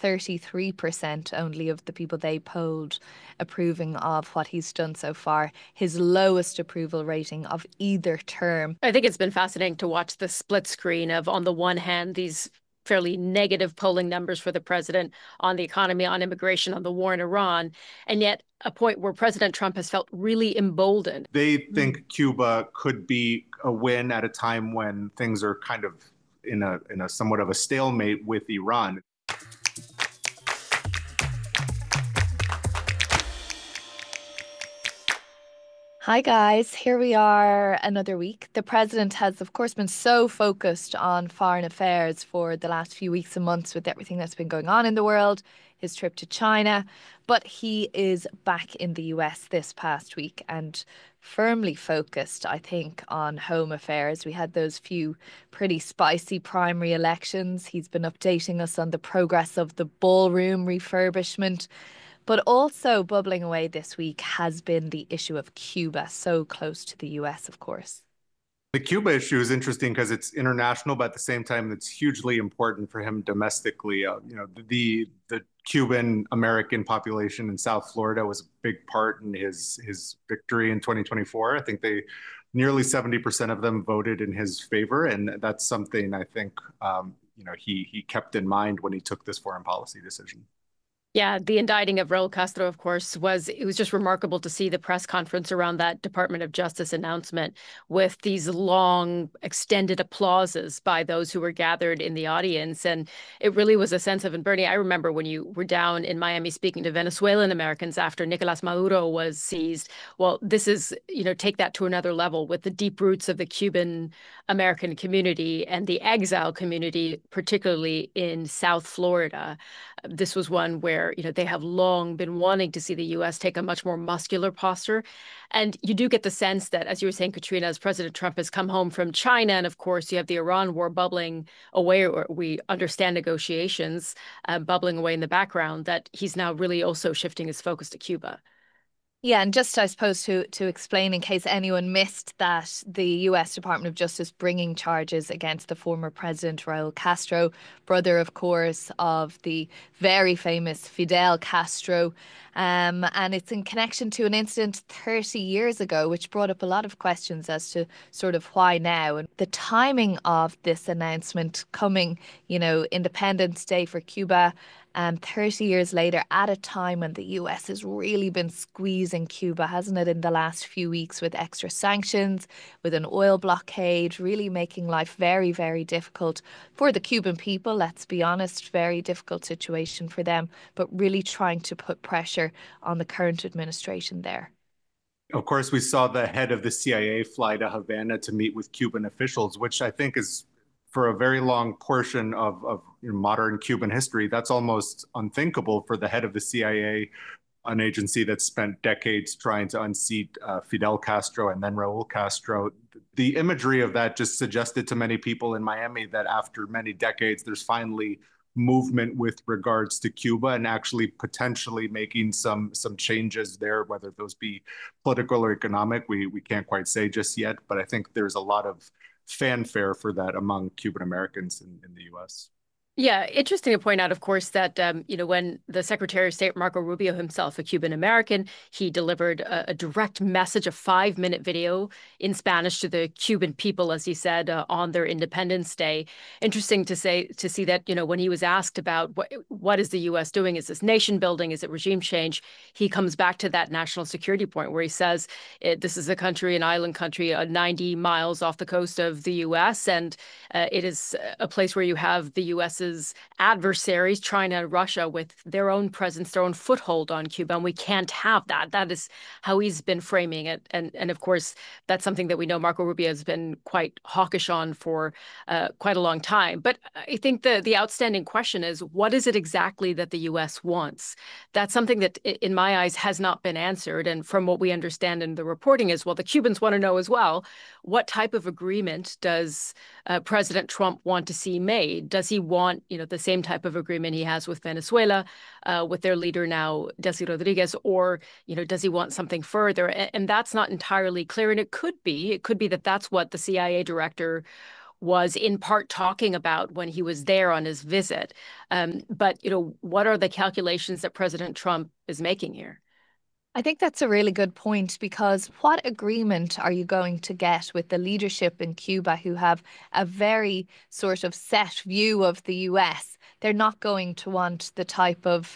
33% only of the people they polled approving of what he's done so far, his lowest approval rating of either term. I think it's been fascinating to watch the split screen of, on the one hand, these fairly negative polling numbers for the president on the economy, on immigration, on the war in Iran, and yet a point where President Trump has felt really emboldened. They think Cuba could be a win at a time when things are kind of in a somewhat of a stalemate with Iran. Hi guys, here we are another week. The president has, of course, been so focused on foreign affairs for the last few weeks and months with everything that's been going on in the world, his trip to China, but he is back in the US this past week and firmly focused, I think, on home affairs. We had those few pretty spicy primary elections. He's been updating us on the progress of the ballroom refurbishment. But also bubbling away this week has been the issue of Cuba, so close to the US, of course. The Cuba issue is interesting because it's international, but at the same time, it's hugely important for him domestically. The Cuban American population in South Florida was a big part in his victory in 2024. I think nearly 70% of them voted in his favor, and that's something I think he kept in mind when he took this foreign policy decision. Yeah, the indicting of Raul Castro, of course, was just remarkable to see the press conference around that Department of Justice announcement with these long, extended applauses by those who were gathered in the audience. And it really was a sense of, and Bernie, I remember when you were down in Miami speaking to Venezuelan Americans after Nicolas Maduro was seized. Well, this is, take that to another level with the deep roots of the Cuban American community and the exile community, particularly in South Florida. This was one where, they have long been wanting to see the U.S. take a much more muscular posture. And you do get the sense that, as you were saying, Katrina, as President Trump has come home from China, and of course, you have the Iran war bubbling away, or we understand negotiations bubbling away in the background, that he's now really also shifting his focus to Cuba. Yeah, and just I suppose to explain in case anyone missed that the US Department of Justice bringing charges against the former president Raul Castro, brother, of course, of the very famous Fidel Castro. And it's in connection to an incident 30 years ago, which brought up a lot of questions as to sort of why now. And the timing of this announcement coming, Independence Day for Cuba, 30 years later, at a time when the US has really been squeezing Cuba, hasn't it, in the last few weeks with extra sanctions, with an oil blockade, really making life very, very difficult for the Cuban people. Let's be honest, very difficult situation for them, but really trying to put pressure on the current administration there. Of course, we saw the head of the CIA fly to Havana to meet with Cuban officials, which I think is, for a very long portion of modern Cuban history, that's almost unthinkable for the head of the CIA, an agency that spent decades trying to unseat Fidel Castro and then Raul Castro. The imagery of that just suggested to many people in Miami that after many decades, there's finally movement with regards to Cuba and actually potentially making some changes there, whether those be political or economic. We can't quite say just yet, but I think there's a lot of fanfare for that among Cuban Americans in the US. Yeah, interesting to point out, of course, that, when the Secretary of State, Marco Rubio himself, a Cuban American, he delivered a direct message, a 5-minute video in Spanish to the Cuban people, as he said, on their Independence Day. Interesting to see that, when he was asked about what is the U.S. doing? Is this nation building? Is it regime change? He comes back to that national security point where he says this is a country, an island country, 90 miles off the coast of the U.S., and it is a place where you have the U.S.'s adversaries, China and Russia, with their own presence, their own foothold on Cuba, and we can't have that. That is how he's been framing it, and of course that's something that we know Marco Rubio has been quite hawkish on for quite a long time. But I think the outstanding question is, what is it exactly that the U.S. wants? That's something that, in my eyes, has not been answered. And from what we understand in the reporting is, well, the Cubans want to know as well, what type of agreement does President Trump want to see made? Does he want, the same type of agreement he has with Venezuela, with their leader now, Delcy Rodriguez, or, does he want something further? And that's not entirely clear. And it could be that that's what the CIA director was in part talking about when he was there on his visit. But, what are the calculations that President Trump is making here? I think that's a really good point because what agreement are you going to get with the leadership in Cuba who have a very sort of set view of the US? They're not going to want the type of,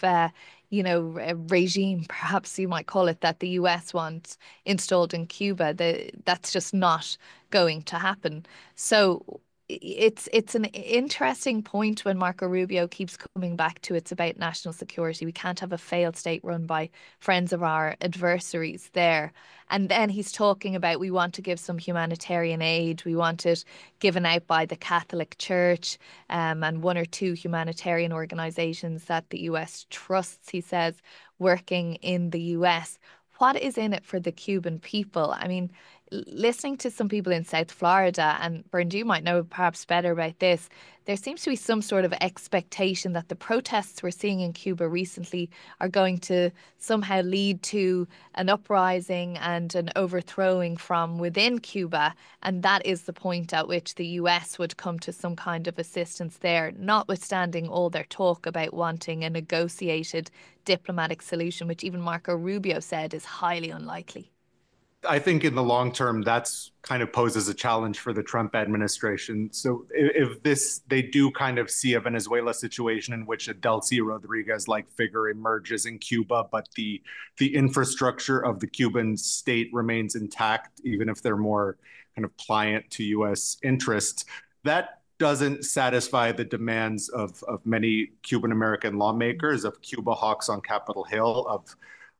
regime, perhaps you might call it, that the US wants installed in Cuba. That's just not going to happen. So it's an interesting point when Marco Rubio keeps coming back to it's about national security. We can't have a failed state run by friends of our adversaries there. And then he's talking about we want to give some humanitarian aid. We want it given out by the Catholic Church and one or two humanitarian organizations that the US trusts, he says, working in the US. What is in it for the Cuban people? I mean, listening to some people in South Florida, and Byrne, you might know perhaps better about this, there seems to be some sort of expectation that the protests we're seeing in Cuba recently are going to somehow lead to an uprising and an overthrowing from within Cuba. And that is the point at which the US would come to some kind of assistance there, notwithstanding all their talk about wanting a negotiated diplomatic solution, which even Marco Rubio said is highly unlikely. I think in the long term, that's kind of poses a challenge for the Trump administration. So if they do kind of see a Venezuela situation in which a Delcy Rodriguez-like figure emerges in Cuba, but the infrastructure of the Cuban state remains intact, even if they're more kind of pliant to U.S. interests, that doesn't satisfy the demands of many Cuban American lawmakers, of Cuba hawks on Capitol Hill, of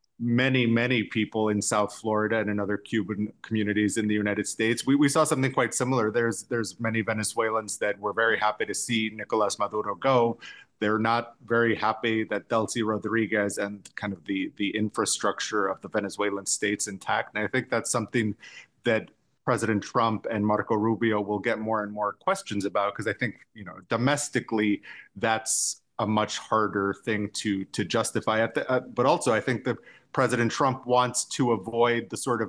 many people in South Florida and in other Cuban communities in the United States. We saw something quite similar. There's many Venezuelans that were very happy to see Nicolas Maduro go. They're not very happy that Delcy Rodriguez and kind of the infrastructure of the Venezuelan state's intact. And I think that's something that President Trump and Marco Rubio will get more and more questions about, because I think, domestically, that's a much harder thing to justify. But also, I think that President Trump wants to avoid the sort of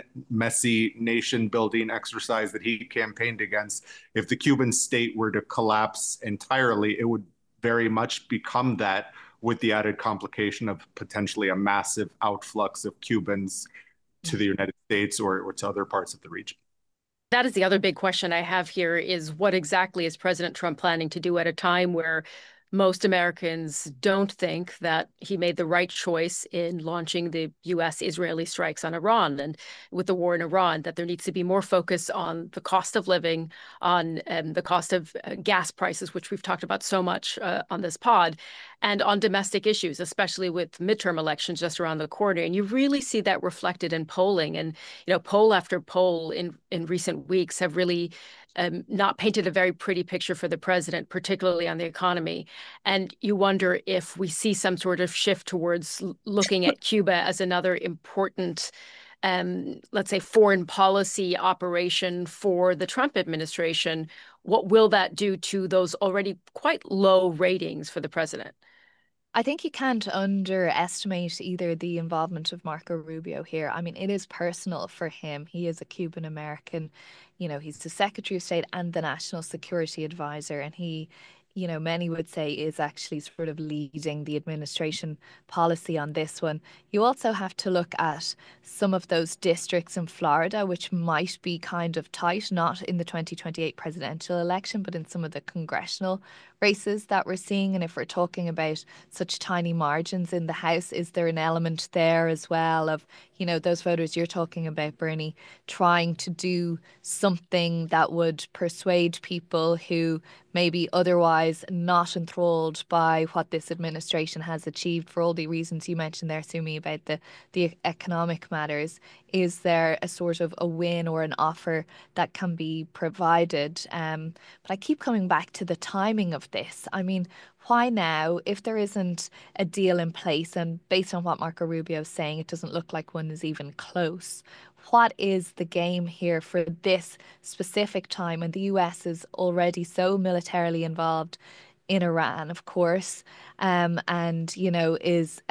messy nation building exercise that he campaigned against. If the Cuban state were to collapse entirely, it would very much become that, with the added complication of potentially a massive outflux of Cubans to the United States or to other parts of the region. That is the other big question I have here, is what exactly is President Trump planning to do at a time where most Americans don't think that he made the right choice in launching the U.S.-Israeli strikes on Iran, and with the war in Iran, that there needs to be more focus on the cost of living, on the cost of gas prices, which we've talked about so much on this pod, and on domestic issues, especially with midterm elections just around the corner. And you really see that reflected in polling. And, poll after poll in recent weeks have really not painted a very pretty picture for the president, particularly on the economy. And you wonder if we see some sort of shift towards looking at Cuba as another important, let's say, foreign policy operation for the Trump administration. What will that do to those already quite low ratings for the president? I think you can't underestimate either the involvement of Marco Rubio here. I mean, it is personal for him. He is a Cuban American. He's the Secretary of State and the National Security Advisor, and he, many would say is actually sort of leading the administration policy on this one. You also have to look at some of those districts in Florida, which might be kind of tight, not in the 2028 presidential election, but in some of the congressional races that we're seeing. And if we're talking about such tiny margins in the House, is there an element there as well of, those voters you're talking about, Bernie, trying to do something that would persuade people who maybe otherwise not enthralled by what this administration has achieved for all the reasons you mentioned there, Sumi, about the economic matters? Is there a sort of a win or an offer that can be provided? But I keep coming back to the timing of this. I mean, why now? If there isn't a deal in place, and based on what Marco Rubio is saying, it doesn't look like one is even close. What is the game here for this specific time when the US is already so militarily involved in Iran, of course, and, is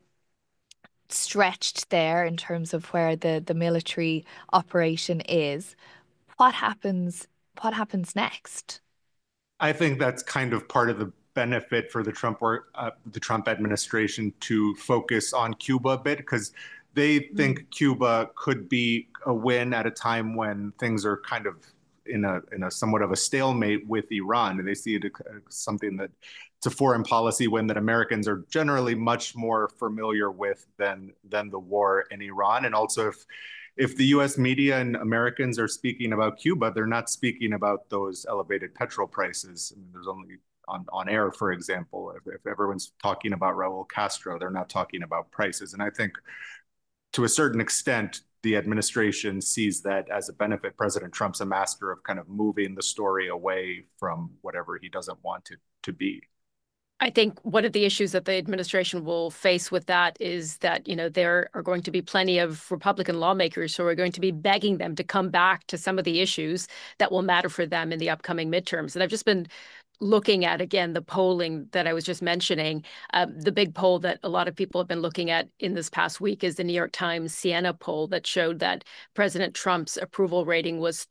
stretched there in terms of where the military operation is? What happens what happens next? I think that's kind of part of the benefit for the Trump administration to focus on Cuba a bit, because they think Cuba could be a win at a time when things are kind of in a somewhat of a stalemate with Iran, and they see it as something that it's a foreign policy win that Americans are generally much more familiar with than the war in Iran. And also, if the US media and Americans are speaking about Cuba, they're not speaking about those elevated petrol prices. I mean, there's only on air, for example, if everyone's talking about Raul Castro, they're not talking about prices. And I think to a certain extent, the administration sees that as a benefit. President Trump's a master of kind of moving the story away from whatever he doesn't want it to be. I think one of the issues that the administration will face with that is that, there are going to be plenty of Republican lawmakers who are going to be begging them to come back to some of the issues that will matter for them in the upcoming midterms. And I've just been looking at, again, the polling that I was just mentioning. The big poll that a lot of people have been looking at in this past week is the New York Times Siena poll that showed that President Trump's approval rating was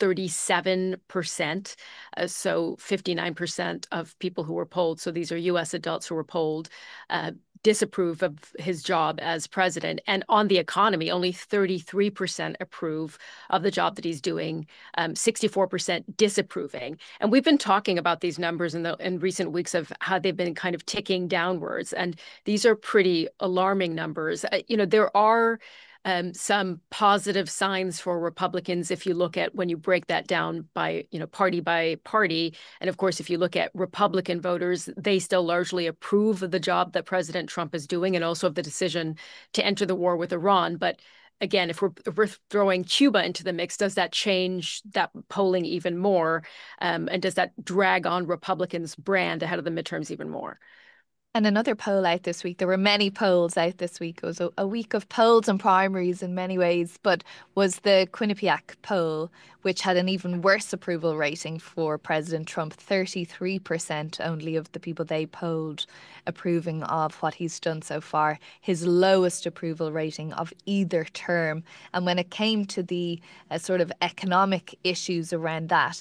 37%. So 59% of people who were polled, so these are U.S. adults who were polled, disapprove of his job as president. And on the economy, only 33% approve of the job that he's doing, 64% disapproving. And we've been talking about these numbers in recent weeks of how they've been kind of ticking downwards. And these are pretty alarming numbers. There are some positive signs for Republicans if you look at when you break that down by party. And of course, if you look at Republican voters, they still largely approve of the job that President Trump is doing and also of the decision to enter the war with Iran. But again, if we're throwing Cuba into the mix, does that change that polling even more? And does that drag on Republicans' brand ahead of the midterms even more? And another poll out this week. There were many polls out this week. It was a week of polls and primaries in many ways, but was the Quinnipiac poll, which had an even worse approval rating for President Trump. 33% only of the people they polled approving of what he's done so far. His lowest approval rating of either term. And when it came to the sort of economic issues around that,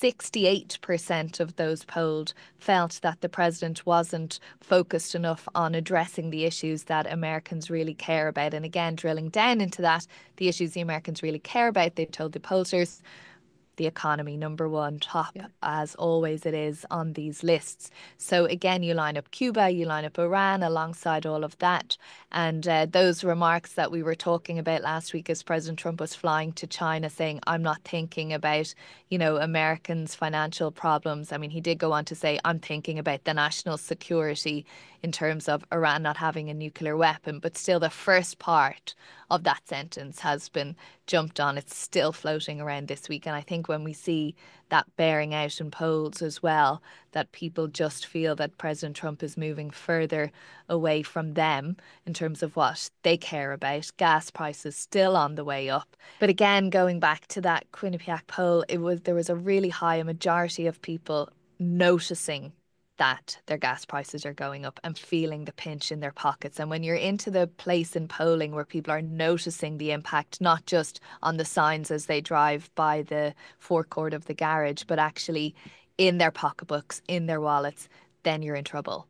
68% of those polled felt that the president wasn't focused enough on addressing the issues that Americans really care about. And again, drilling down into that, the issues the Americans really care about, they told the pollsters, the economy, number one, top, as always it is on these lists. So again, you line up Cuba, you line up Iran alongside all of that. And those remarks that we were talking about last week as President Trump was flying to China saying, I'm not thinking about, Americans' financial problems. I mean, he did go on to say, I'm thinking about the national security in terms of Iran not having a nuclear weapon. But still, the first part of that sentence has been jumped on. It's still floating around this week. And I think when we see that bearing out in polls as well, that people just feel that President Trump is moving further away from them in terms of what they care about. Gas prices still on the way up. But again, going back to that Quinnipiac poll, there was a really high majority of people noticing that their gas prices are going up and feeling the pinch in their pockets. And when you're into the place in polling where people are noticing the impact, not just on the signs as they drive by the forecourt of the garage, but actually in their pocketbooks, in their wallets, then you're in trouble.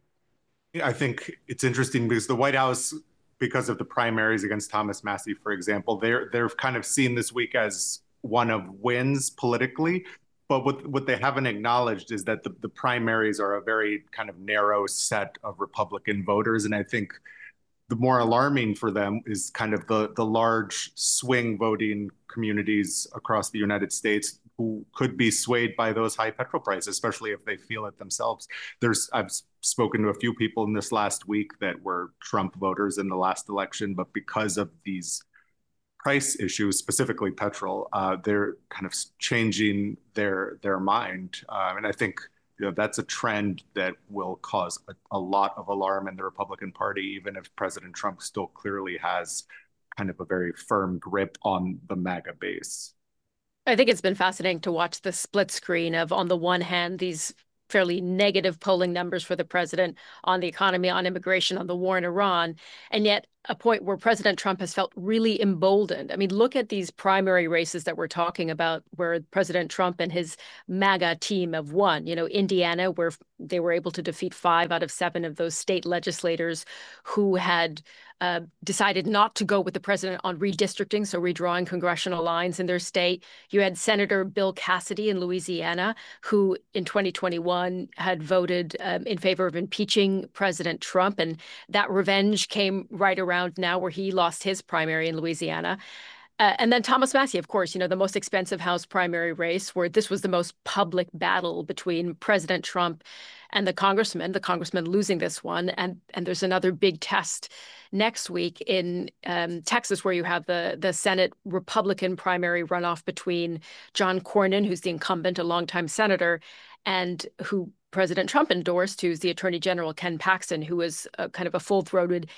I think it's interesting because the White House, because of the primaries against Thomas Massie, for example, they're kind of seen this week as one of wins politically. But what they haven't acknowledged is that the primaries are a very kind of narrow set of Republican voters. And I think the more alarming for them is kind of the large swing voting communities across the United States who could be swayed by those high petrol prices, especially if they feel it themselves. I've spoken to a few people in this last week that were Trump voters in the last election, but because of these price issues, specifically petrol, they're kind of changing their mind. And I think that's a trend that will cause a lot of alarm in the Republican Party, even if President Trump still clearly has kind of a very firm grip on the MAGA base. I think it's been fascinating to watch the split screen of, on the one hand, these fairly negative polling numbers for the president on the economy, on immigration, on the war in Iran, and yet a point where President Trump has felt really emboldened. I mean, look at these primary races that we're talking about, where President Trump and his MAGA team have won. Indiana, where they were able to defeat 5 out of 7 of those state legislators who had decided not to go with the president on redistricting, so redrawing congressional lines in their state. You had Senator Bill Cassidy in Louisiana, who in 2021 had voted in favor of impeaching President Trump. And that revenge came right around now, where he lost his primary in Louisiana. And then Thomas Massie, of course, the most expensive House primary race, where this was the most public battle between President Trump and the congressman losing this one. And there's another big test next week in Texas, where you have the Senate Republican primary runoff between John Cornyn, who's the incumbent, a longtime senator, and who President Trump endorsed, who's the Attorney General Ken Paxton, who was kind of a full-throated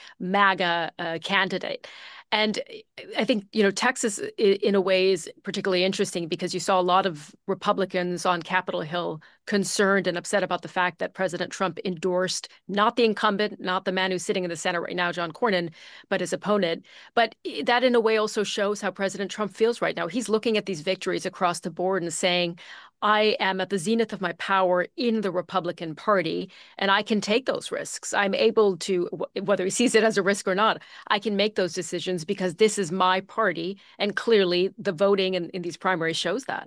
MAGA candidate. And I think, Texas in a way is particularly interesting because you saw a lot of Republicans on Capitol Hill concerned and upset about the fact that President Trump endorsed not the incumbent, not the man who's sitting in the Senate right now, John Cornyn, but his opponent. But that in a way also shows how President Trump feels right now. He's looking at these victories across the board and saying, I am at the zenith of my power in the Republican Party, and I can take those risks. I'm able to, whether he sees it as a risk or not, I can make those decisions because this is my party. And clearly the voting in these primaries shows that.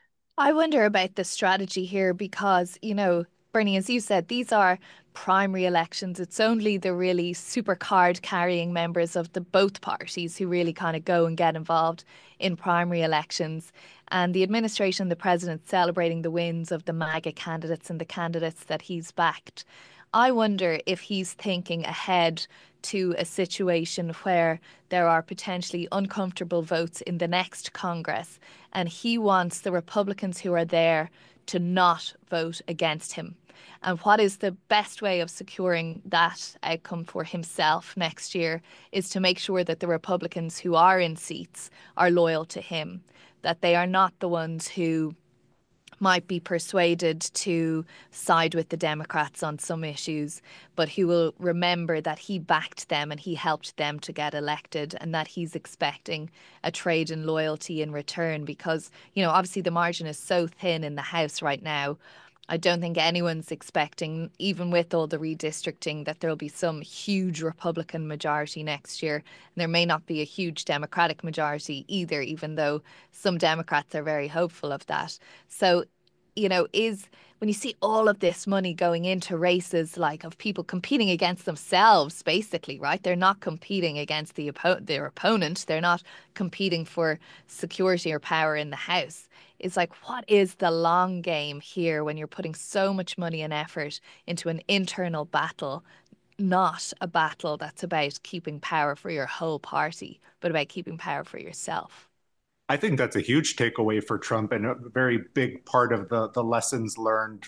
I wonder about the strategy here because, Bernie, as you said, these are primary elections. It's only the really super card carrying members of both parties who really kind of go and get involved in primary elections. And the administration, the president celebrating the wins of the MAGA candidates and the candidates that he's backed. I wonder if he's thinking ahead to a situation where there are potentially uncomfortable votes in the next Congress, and he wants the Republicans who are there to not vote against him. And what is the best way of securing that outcome for himself next year is to make sure that the Republicans who are in seats are loyal to him, that they are not the ones who might be persuaded to side with the Democrats on some issues, but who will remember that he backed them and he helped them to get elected, and that he's expecting a trade in loyalty in return because, obviously the margin is so thin in the House right now. I don't think anyone's expecting, even with all the redistricting, that there'll be some huge Republican majority next year. And there may not be a huge Democratic majority either, even though some Democrats are very hopeful of that. So, when you see all of this money going into races like of people competing against themselves, basically, right? They're not competing against their opponent. They're not competing for security or power in the House. It's like, what is the long game here when you're putting so much money and effort into an internal battle, not a battle that's about keeping power for your whole party, but about keeping power for yourself? I think that's a huge takeaway for Trump and a very big part of the lessons learned,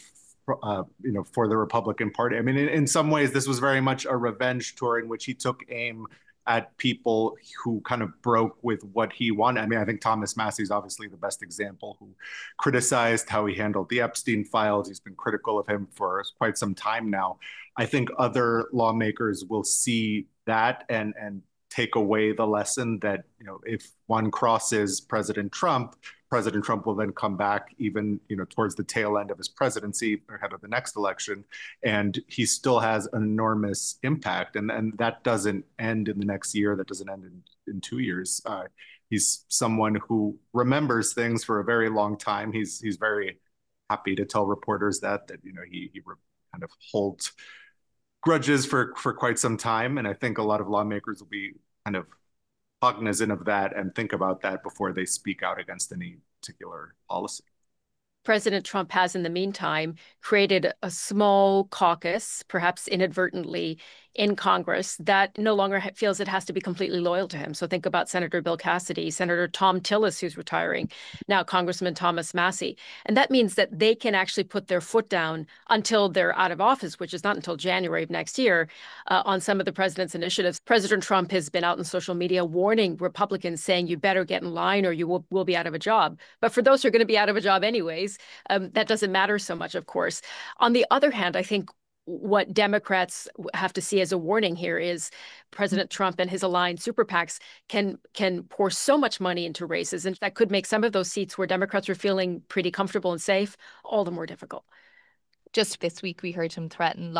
for the Republican Party. I mean, in some ways, this was very much a revenge tour in which he took aim at people who kind of broke with what he wanted. I mean, I think Thomas Massie is obviously the best example, who criticized how he handled the Epstein files. He's been critical of him for quite some time now. I think other lawmakers will see that and take away the lesson that, if one crosses President Trump will then come back even, towards the tail end of his presidency, ahead of the next election, and he still has an enormous impact. And that doesn't end in the next year. That doesn't end in 2 years. He's someone who remembers things for a very long time. He's very happy to tell reporters that he kind of holds grudges for quite some time. And I think a lot of lawmakers will be kind of cognizant of that and think about that before they speak out against any particular policy. President Trump has, in the meantime, created a small caucus, perhaps inadvertently, in Congress that no longer feels it has to be completely loyal to him. So think about Senator Bill Cassidy, Senator Thom Tillis, who's retiring, now Congressman Thomas Massie. And that means that they can actually put their foot down until they're out of office, which is not until January of next year, on some of the president's initiatives. President Trump has been out in social media warning Republicans, saying you better get in line or you will be out of a job. But for those who are going to be out of a job anyways, case, that doesn't matter so much, of course. On the other hand, I think what Democrats have to see as a warning here is President Trump and his aligned super PACs can pour so much money into races, and that could make some of those seats where Democrats are feeling pretty comfortable and safe all the more difficult. Just this week, we heard him threaten